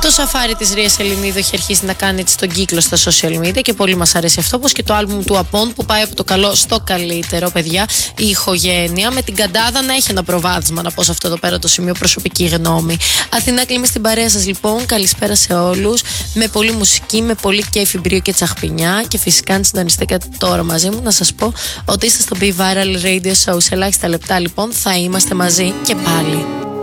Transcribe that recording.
Το σαφάρι της Ρίας Ελληνίδου έχει αρχίσει να κάνει έτσι τον κύκλο στα social media και πολύ μας αρέσει αυτό, όπως και το άλμπουμ του Απόντ που πάει από το καλό στο καλύτερο, παιδιά. Η ηχογένεια με την Καντάδα να έχει ένα προβάδισμα, να πω σε αυτό εδώ πέρα το σημείο, προσωπική γνώμη. Αθηνά Κλίμη στην παρέα σας λοιπόν, καλησπέρα σε όλους. Με πολύ μουσική, με πολύ κέφι, μπρίο και τσαχπινιά. Και φυσικά αν συντονιστήκατε τώρα μαζί μου, να σας πω ότι είστε στο Be Viral Radio Show. Σε ελάχιστα λεπτά λοιπόν θα είμαστε μαζί και πάλι.